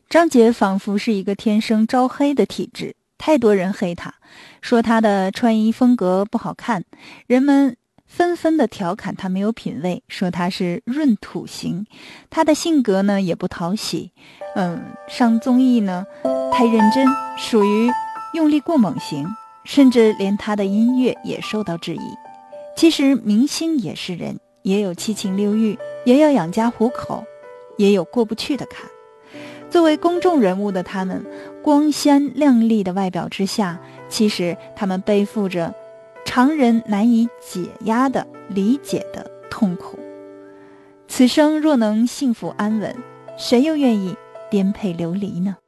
张杰仿佛是一个天生招黑的体质，太多人黑他，说他的穿衣风格不好看，人们纷纷的调侃他没有品味，说他是闰土型，他的性格呢也不讨喜，上综艺呢太认真，属于用力过猛型，甚至连他的音乐也受到质疑。其实明星也是人，也有七情六欲，也要养家糊口，也有过不去的坎。作为公众人物的他们，光鲜亮丽的外表之下，其实他们背负着常人难以解压的理解的痛苦。此生若能幸福安稳，谁又愿意颠沛流离呢？